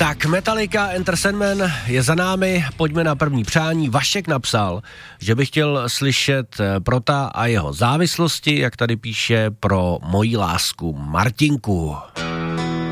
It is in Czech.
Tak Metallica, Enter Sandman je za námi, pojďme na první přání. Vašek napsal, že by chtěl slyšet Prota a jeho závislosti, jak tady píše, pro moji lásku Martinku.